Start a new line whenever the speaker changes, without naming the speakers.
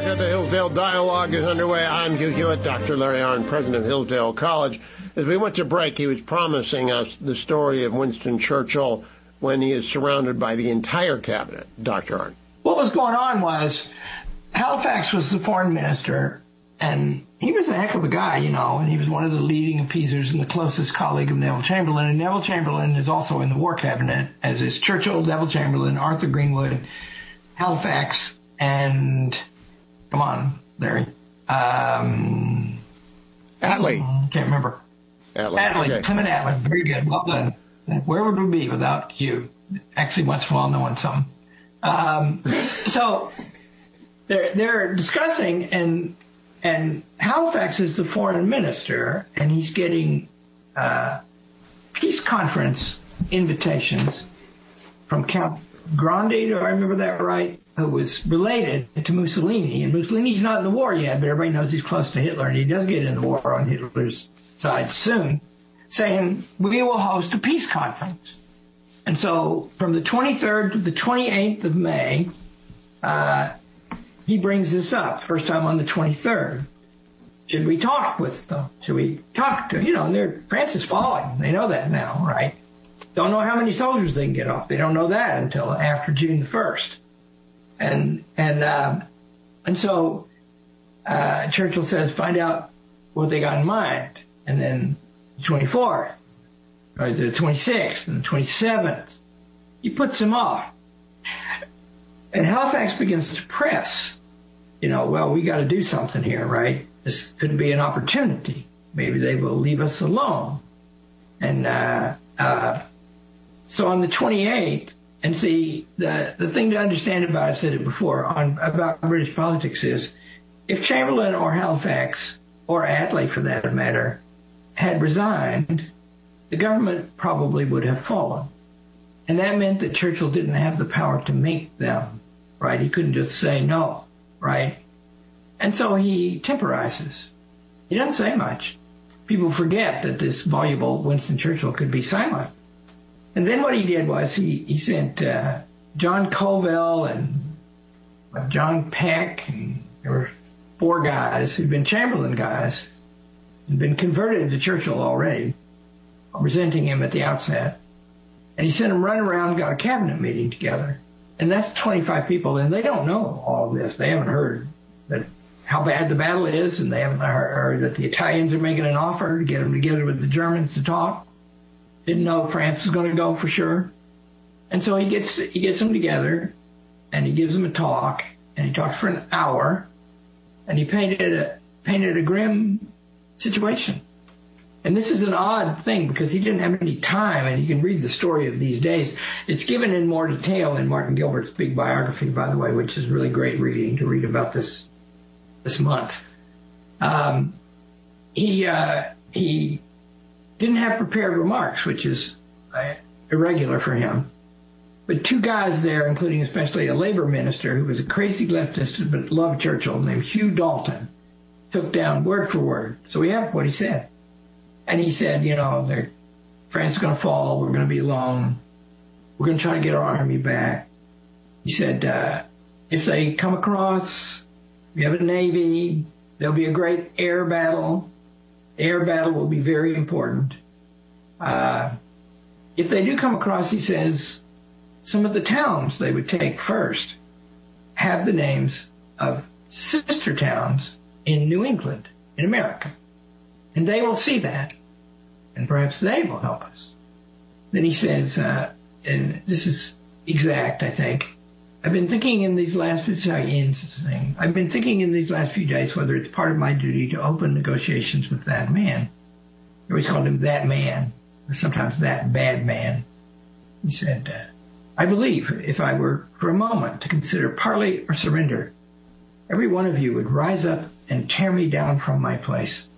at the Hillsdale Dialogue is underway. I'm Hugh Hewitt, Dr. Larry Arnn, president of Hillsdale College. As we went to break, he was promising us the story of Winston Churchill when he is surrounded by the entire cabinet. Dr. Arnn.
What was going on was Halifax was the foreign minister, and he was a heck of a guy, you know, and he was one of the leading appeasers and the closest colleague of Neville Chamberlain. And Neville Chamberlain is also in the War Cabinet, as is Churchill, Neville Chamberlain, Arthur Greenwood, Halifax, and, come on, Larry.
Attlee.
Can't remember.
Attlee. Okay.
Clement Attlee. Very good. Well done. Where would we be without Hugh? Actually, once in a while, knowing something. So they're discussing, and Halifax is the foreign minister, and he's getting peace conference invitations from Count Grande, do I remember that right, who was related to Mussolini. And Mussolini's not in the war yet, but everybody knows he's close to Hitler, and he does get in the war on Hitler's side soon, saying, we will host a peace conference. And so from the 23rd to the 28th of May, he brings this up, first time on the 23rd. Should we talk with them? Should we talk to, you know, and France is falling. They know that now, right? Don't know how many soldiers they can get off. They don't know that until after June the 1st. And so Churchill says, find out what they got in mind. And then the 24th, or the 26th, and the 27th, he puts them off. And Halifax begins to press, you know, well, we got to do something here, right? This could be an opportunity. Maybe they will leave us alone. And so on the 28th, and see, the thing to understand about, I've said it before, about British politics is, if Chamberlain or Halifax, or Attlee for that matter, had resigned, the government probably would have fallen. And that meant that Churchill didn't have the power to make them, right? He couldn't just say no, right? And so he temporizes. He doesn't say much. People forget that this voluble Winston Churchill could be silent. And then what he did was he sent John Colville and John Peck, and there were 4 guys who'd been Chamberlain guys, had been converted to Churchill already, resenting him at the outset. And he sent them running around and got a cabinet meeting together. And that's 25 people, and they don't know all of this. They haven't heard that how bad the battle is, and they haven't heard that the Italians are making an offer to get them together with the Germans to talk. Didn't know France was going to go for sure. And so he gets them together, and he gives them a talk, and he talks for an hour, and he painted a grim situation. And this is an odd thing because he didn't have any time, and you can read the story of these days. It's given in more detail in Martin Gilbert's big biography, by the way, which is really great reading to read about this month. He didn't have prepared remarks, which is irregular for him. But 2 guys there, including especially a labor minister who was a crazy leftist but loved Churchill, named Hugh Dalton, took down word for word. So we have what he said. And he said, you know, France is going to fall. We're going to be alone. We're going to try to get our army back. He said, if they come across, we have a navy, there'll be a great air battle. The air battle will be very important. If they do come across, he says, some of the towns they would take first have the names of sister towns in New England, in America. And they will see that, and perhaps they will help us. Then he says, and this is exact, I think, I've been thinking in these last few days whether it's part of my duty to open negotiations with that man. I always called him that man, or sometimes that bad man. He said, I believe if I were for a moment to consider parley or surrender, every one of you would rise up and tear me down from my place.